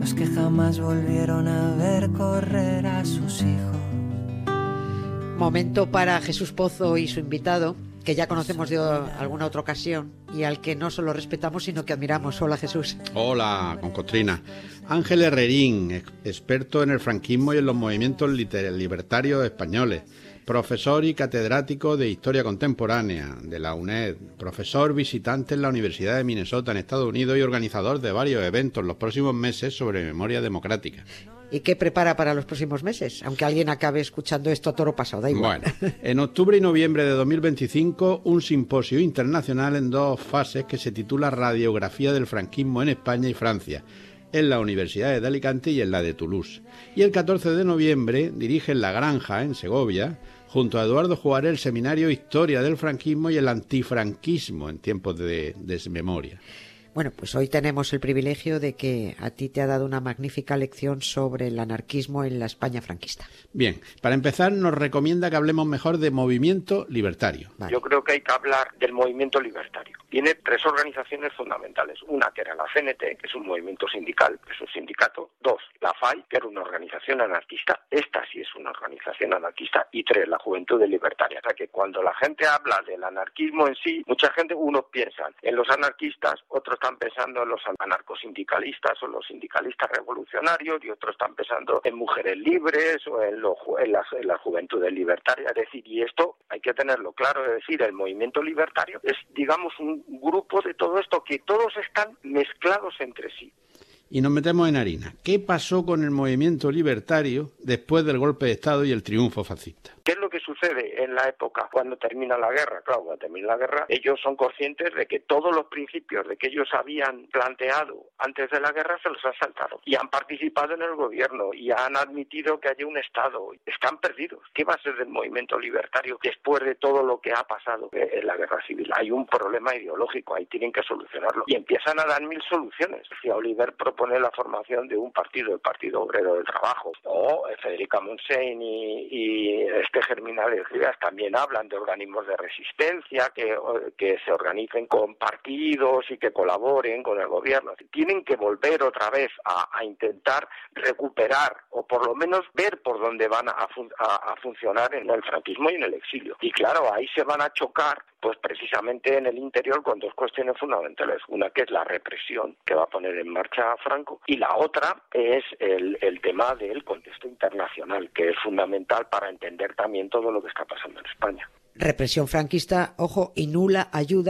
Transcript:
los que jamás volvieron a ver correr a sus hijos. Momento para Jesús Pozo y su invitado, que ya conocemos de alguna otra ocasión y al que no solo respetamos, sino que admiramos. Hola, Jesús. Hola, Concostrina. Ángel Herrerín, experto en el franquismo y en los movimientos libertarios españoles, profesor y catedrático de Historia Contemporánea de la UNED, profesor visitante en la Universidad de Minnesota en Estados Unidos y organizador de varios eventos en los próximos meses sobre memoria democrática. ¿Y qué prepara para los próximos meses? Aunque alguien acabe escuchando esto a toro pasado, da igual. Bueno, en octubre y noviembre de 2025, un simposio internacional en 2 fases que se titula Radiografía del franquismo en España y Francia, en las universidades de Alicante y en la de Toulouse. Y el 14 de noviembre dirige en La Granja, en Segovia, junto a Eduardo Juárez, el seminario Historia del franquismo y el antifranquismo en tiempos de desmemoria. Bueno, pues hoy tenemos el privilegio de que a ti te ha dado una magnífica lección sobre el anarquismo en la España franquista. Bien, para empezar nos recomienda que hablemos mejor de movimiento libertario. Vale. Yo creo que hay que hablar del movimiento libertario. Tiene 3 organizaciones fundamentales. Una que era la CNT, que es un movimiento sindical, que es un sindicato. 2, la FAI, que era una organización anarquista. Esta sí es una organización anarquista. Y 3, la Juventud Libertaria. O sea que cuando la gente habla del anarquismo en sí, mucha gente, unos piensan en los anarquistas, otros están pensando en los anarcosindicalistas o los sindicalistas revolucionarios y otros están pensando en mujeres libres o en las juventudes libertarias. Es decir, y esto hay que tenerlo claro, es decir, el movimiento libertario es, digamos, un grupo de todo esto que todos están mezclados entre sí. Y nos metemos en harina. ¿Qué pasó con el movimiento libertario después del golpe de Estado y el triunfo fascista? ¿Qué es lo que sucede en la época cuando termina la guerra? Claro, cuando termina la guerra, ellos son conscientes de que todos los principios de que ellos habían planteado antes de la guerra se los han saltado. Y han participado en el gobierno y han admitido que haya un Estado. Están perdidos. ¿Qué va a ser del movimiento libertario después de todo lo que ha pasado en la guerra civil? Hay un problema ideológico, ahí tienen que solucionarlo. Y empiezan a dar 1000 soluciones. Decía Oliver propone la formación de un partido, el Partido Obrero del Trabajo. O Federica Montseny y Germinal Rivas también hablan de organismos de resistencia que se organicen con partidos y que colaboren con el gobierno. Tienen que volver otra vez a intentar recuperar o por lo menos ver por dónde van a funcionar en el franquismo y en el exilio. Y claro, ahí se van a chocar pues precisamente en el interior con 2 cuestiones fundamentales. Una que es la represión que va a poner en marcha Franco y la otra es el tema del contexto internacional, que es fundamental para entender también todo lo que está pasando en España. Represión franquista, ojo, y nula ayuda